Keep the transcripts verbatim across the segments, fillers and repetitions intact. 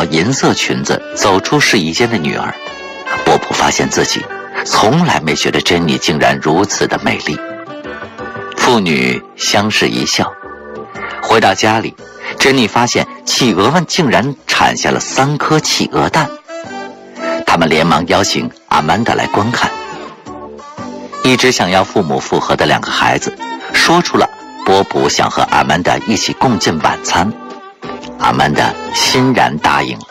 银色裙子走出试衣间的女儿，波普发现自己从来没觉得珍妮竟然如此的美丽。父女相视一笑。回到家里，珍妮发现企鹅们竟然产下了三颗企鹅蛋。他们连忙邀请阿曼达来观看。一直想要父母复合的两个孩子说出了波普想和阿曼达一起共进晚餐，阿曼达欣然答应了。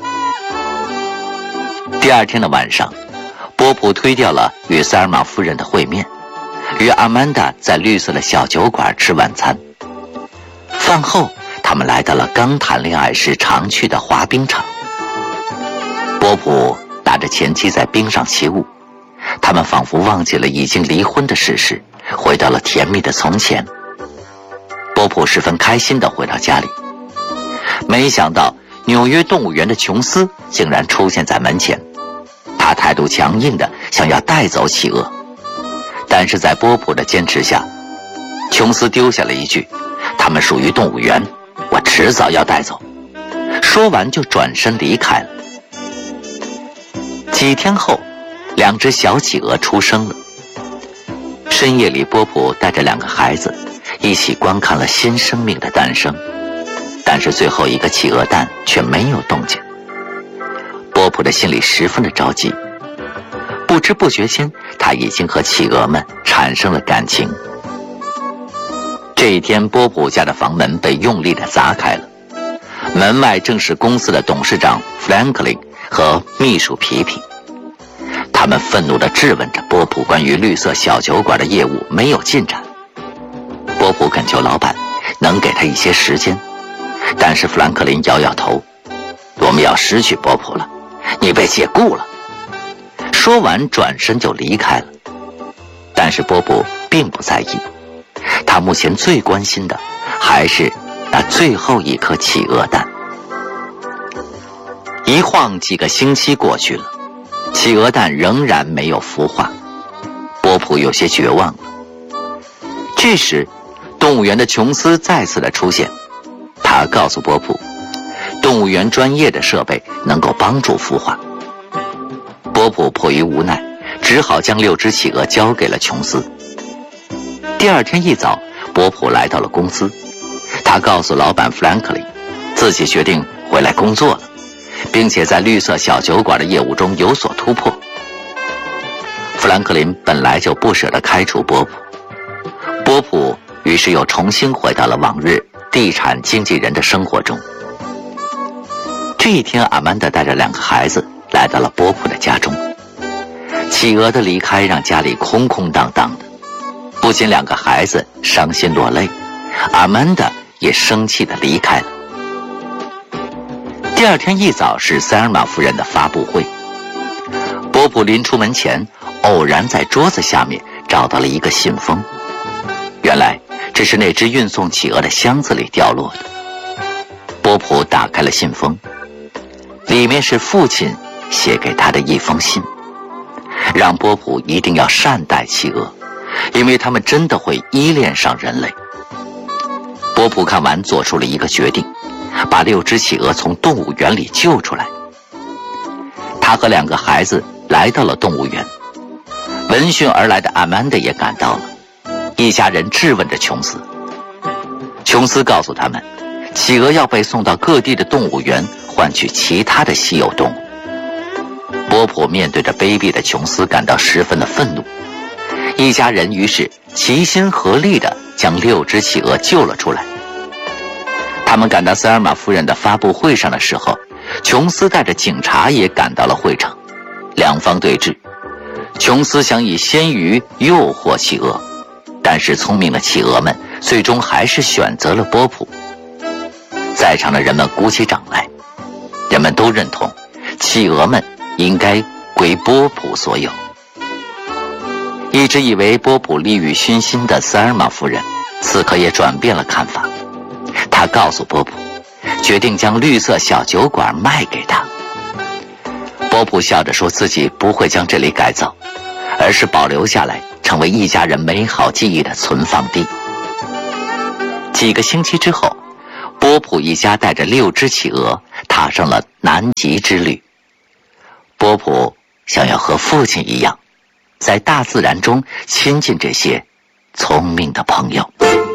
第二天的晚上，波普推掉了与塞尔玛夫人的会面，与阿曼达在绿色的小酒馆吃晚餐。饭后，他们来到了刚谈恋爱时常去的滑冰场。波普带着前妻在冰上起舞，他们仿佛忘记了已经离婚的事实，回到了甜蜜的从前。波普十分开心地回到家里，没想到纽约动物园的琼斯竟然出现在门前。他态度强硬地想要带走企鹅，但是在波普的坚持下，琼斯丢下了一句：他们属于动物园，我迟早要带走。说完就转身离开了。几天后，两只小企鹅出生了。深夜里，波普带着两个孩子一起观看了新生命的诞生，但是最后一个企鹅蛋却没有动静。波普的心里十分的着急，不知不觉间，他已经和企鹅们产生了感情。这一天，波普家的房门被用力地砸开了，门外正是公司的董事长弗兰克林和秘书皮皮。他们愤怒地质问着波普关于绿色小酒馆的业务没有进展。波普恳求老板能给他一些时间，但是弗兰克林摇摇头：我们要失去波普了，你被解雇了。说完转身就离开了。但是波普并不在意，他目前最关心的还是那最后一颗企鹅蛋。一晃几个星期过去了，企鹅蛋仍然没有孵化，波普有些绝望了。这时动物园的琼斯再次的出现，他告诉波普，动物园专业的设备能够帮助孵化。波普迫于无奈，只好将六只企鹅交给了琼斯。第二天一早，波普来到了公司，他告诉老板弗兰克林，自己决定回来工作了，并且在绿色小酒馆的业务中有所突破。弗兰克林本来就不舍得开除波普，波普于是又重新回到了往日地产经纪人的生活中。这一天，阿曼达带着两个孩子来到了波普的家中。企鹅的离开让家里空空荡荡的，不仅两个孩子伤心落泪，阿曼达也生气地离开了。第二天一早是塞尔玛夫人的发布会，波普临出门前偶然在桌子下面找到了一个信封，原来这是那只运送企鹅的箱子里掉落的。波普打开了信封，里面是父亲写给他的一封信，让波普一定要善待企鹅，因为他们真的会依恋上人类。波普看完做出了一个决定，把六只企鹅从动物园里救出来。他和两个孩子来到了动物园，闻讯而来的阿曼达也赶到了。一家人质问着琼斯，琼斯告诉他们，企鹅要被送到各地的动物园换取其他的稀有动物。波普面对着卑鄙的琼斯感到十分的愤怒，一家人于是齐心合力地将六只企鹅救了出来。他们赶到塞尔玛夫人的发布会上的时候，琼斯带着警察也赶到了会场，两方对峙。琼斯想以鲜鱼诱惑企鹅，但是聪明的企鹅们最终还是选择了波普。在场的人们鼓起掌来，人们都认同企鹅们应该归波普所有。一直以为波普利欲熏心的塞尔玛夫人此刻也转变了看法，她告诉波普，决定将绿色小酒馆卖给他。波普笑着说自己不会将这里改造，而是保留下来，成为一家人美好记忆的存放地。几个星期之后，波波普一家带着六只企鹅踏上了南极之旅。波普想要和父亲一样，在大自然中亲近这些聪明的朋友。